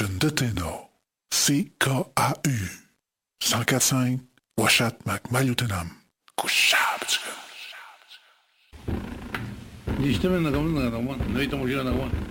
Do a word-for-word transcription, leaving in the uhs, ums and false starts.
Production de Teno. C K A U. cent quatre cinq. Washat McMayutenam. Kushab. Ni işte ben de kamunla da kamun. Ne item ojira da kamun.